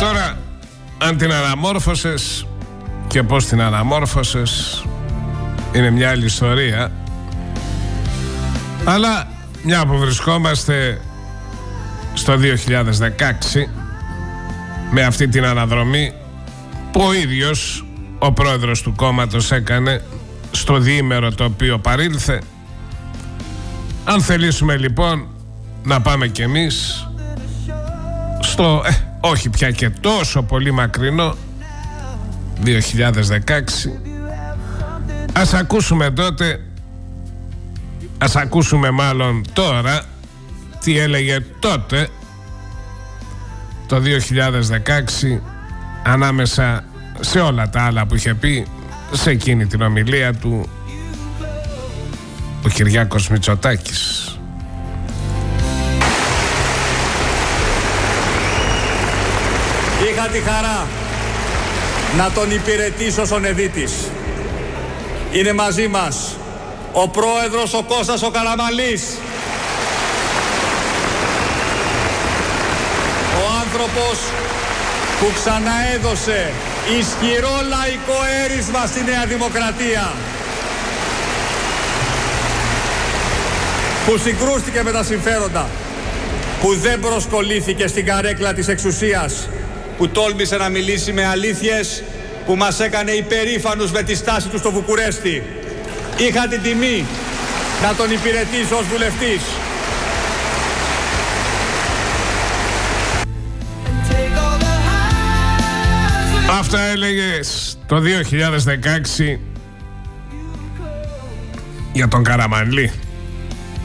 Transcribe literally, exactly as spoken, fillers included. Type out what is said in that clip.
Τώρα, αν την αναμόρφωσες και πώς την αναμόρφωσες είναι μια άλλη ιστορία. Αλλά μια που βρισκόμαστε στο δύο χιλιάδες δεκαέξι με αυτή την αναδρομή που ο ίδιος ο πρόεδρος του κόμματος έκανε στο διήμερο το οποίο παρήλθε, αν θελήσουμε λοιπόν να πάμε κι εμείς στο ε, όχι πια και τόσο πολύ μακρινό δύο χιλιάδες δεκαέξι, ας ακούσουμε τότε, ας ακούσουμε μάλλον τώρα τι έλεγε τότε το δύο χιλιάδες δεκαέξι ανάμεσα σε όλα τα άλλα που είχε πει σε εκείνη την ομιλία του ο Κυριάκος Μητσοτάκης. Είχα τη χαρά να τον υπηρετήσω στον Εδίτης. Είναι μαζί μας ο πρόεδρος ο Κώστας ο Καραμανλής. Ο άνθρωπος που ξαναέδωσε ισχυρό λαϊκό έρισμα στη Νέα Δημοκρατία. Που συγκρούστηκε με τα συμφέροντα. Που δεν προσκολήθηκε στην καρέκλα της εξουσίας. Που τόλμησε να μιλήσει με αλήθειες, που μας έκανε υπερήφανους με τη στάση του στο Βουκουρέστι. Είχα την τιμή να τον υπηρετήσω ως βουλευτής. Αυτά έλεγες το δύο χιλιάδες δεκαέξι για τον Καραμανλή.